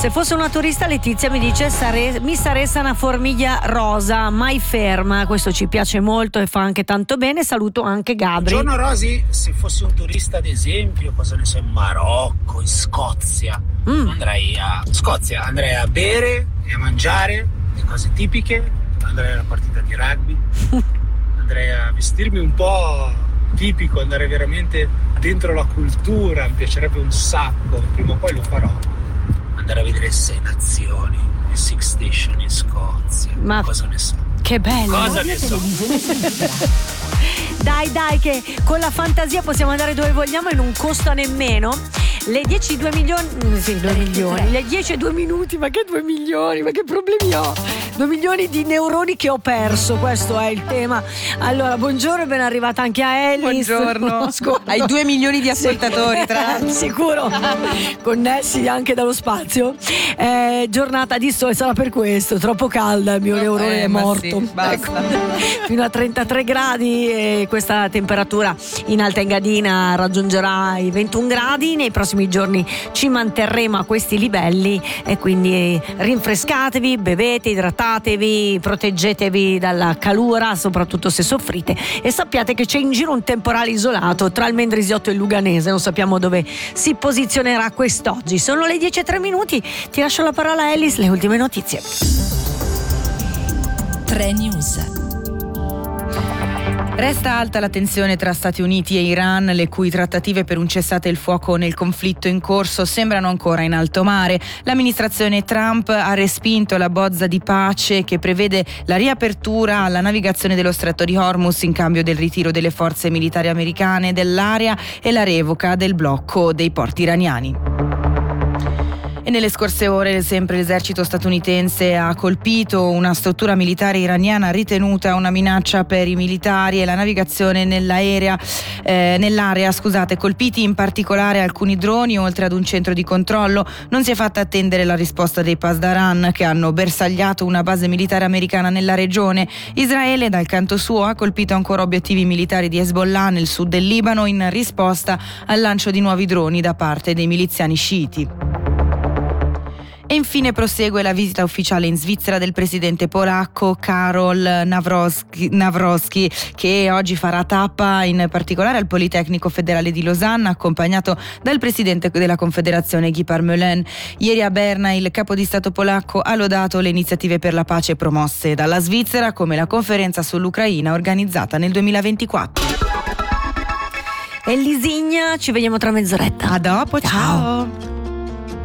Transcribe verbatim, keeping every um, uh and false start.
Se fosse una turista, Letizia mi dice sare- mi saresse una formiglia rosa, mai ferma. Questo ci piace molto e fa anche tanto bene. Saluto anche Gabri. Buongiorno Rosy, se fossi un turista ad esempio, cosa ne so, in Marocco, in Scozia, mm. andrei a Scozia, andrei a bere e a mangiare le cose tipiche, andrei a una partita di rugby, andrei a vestirmi un po' tipico, andare veramente dentro la cultura, mi piacerebbe un sacco, prima o poi lo farò. Andare a vedere Sei Nazioni, il Six Station in Scozia. Ma cosa ne so? Che bello! Cosa ne so? Dai, dai, che con la fantasia possiamo andare dove vogliamo e non costa nemmeno. Le dieci due milioni, sì, due milioni, le dieci e due minuti, ma che due milioni, ma che problemi ho? due milioni di neuroni che ho perso, questo è il tema. Allora, buongiorno e ben arrivata anche a Ellis. Buongiorno, hai due milioni di ascoltatori, tra l'altro. Sicuro, connessi anche dallo spazio. Eh, giornata di sole, sarà per questo, troppo calda, il mio neurone eh, è morto. Sì, basta. Ecco. Fino a trentatré gradi e questa temperatura in Alta Engadina raggiungerà i ventuno gradi. Nei prossimi giorni ci manterremo a questi livelli e quindi rinfrescatevi, bevete, idratatevi, proteggetevi dalla calura, soprattutto se soffrite, e sappiate che c'è in giro un temporale isolato tra il Mendrisiotto e il Luganese, non sappiamo dove si posizionerà quest'oggi. Sono le dieci e tre minuti, ti lascio la parola a Ellis, le ultime notizie. tre News. Resta alta la tensione tra Stati Uniti e Iran, le cui trattative per un cessate il fuoco nel conflitto in corso sembrano ancora in alto mare. L'amministrazione Trump ha respinto la bozza di pace che prevede la riapertura alla navigazione dello Stretto di Hormuz in cambio del ritiro delle forze militari americane dell'area e la revoca del blocco dei porti iraniani. E nelle scorse ore sempre l'esercito statunitense ha colpito una struttura militare iraniana ritenuta una minaccia per i militari e la navigazione nell'aerea, eh, nell'area, scusate, colpiti in particolare alcuni droni oltre ad un centro di controllo. Non si è fatta attendere la risposta dei Pasdaran, che hanno bersagliato una base militare americana nella regione. Israele dal canto suo ha colpito ancora obiettivi militari di Hezbollah nel sud del Libano in risposta al lancio di nuovi droni da parte dei miliziani sciiti. E infine prosegue la visita ufficiale in Svizzera del presidente polacco Karol Nawrocki, Nawrocki, che oggi farà tappa in particolare al Politecnico Federale di Losanna, accompagnato dal presidente della Confederazione Guy Parmelin. Ieri a Berna il capo di Stato polacco ha lodato le iniziative per la pace promosse dalla Svizzera, come la conferenza sull'Ucraina organizzata nel duemilaventiquattro. E Lisigna, ci vediamo tra mezz'oretta. A dopo, ciao. ciao.